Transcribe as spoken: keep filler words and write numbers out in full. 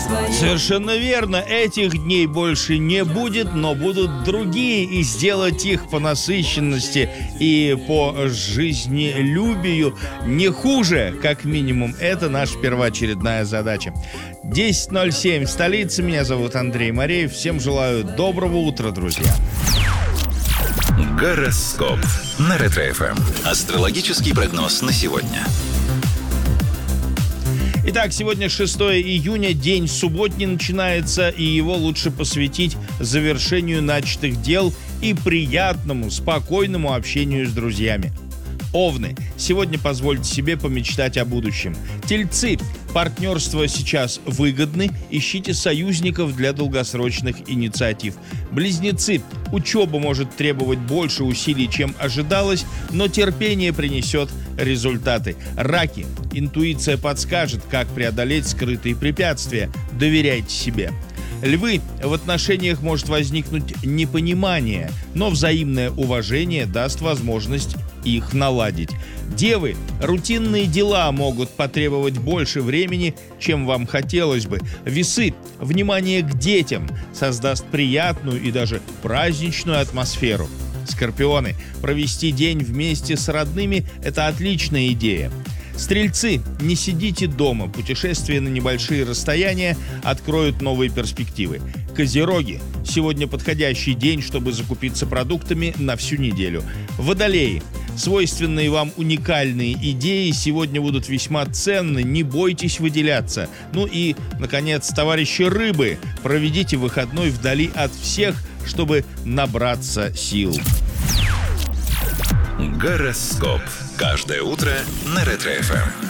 свое. Совершенно верно, этих дней больше не будет, но будут другие, и сделать их по насыщенности и по жизнелюбию не хуже, как минимум. Это наша первоочередная задача. десять ноль семь в столице. Меня зовут Андрей Мореев. Всем желаю доброго утра, друзья. Гороскоп на Ретро-эф эм. Астрологический прогноз на сегодня. Итак, сегодня шестое июня, день субботний начинается, и его лучше посвятить завершению начатых дел и приятному, спокойному общению с друзьями. Овны, сегодня позвольте себе помечтать о будущем. Тельцы, партнерства сейчас выгодны, ищите союзников для долгосрочных инициатив. Близнецы, учеба может требовать больше усилий, чем ожидалось, но терпение принесет результаты. Раки, интуиция подскажет, как преодолеть скрытые препятствия. Доверяйте себе. Львы, в отношениях может возникнуть непонимание, но взаимное уважение даст возможность их наладить. Девы, рутинные дела могут потребовать больше времени, чем вам хотелось бы. Весы, внимание к детям создаст приятную и даже праздничную атмосферу. Скорпионы, провести день вместе с родными – это отличная идея. Стрельцы, не сидите дома, путешествия на небольшие расстояния откроют новые перспективы. Козероги, сегодня подходящий день, чтобы закупиться продуктами на всю неделю. Водолеи, свойственные вам уникальные идеи сегодня будут весьма ценны, не бойтесь выделяться. Ну и, наконец, товарищи рыбы, проведите выходной вдали от всех, чтобы набраться сил. Гороскоп. Каждое утро на Ретро-эф эм.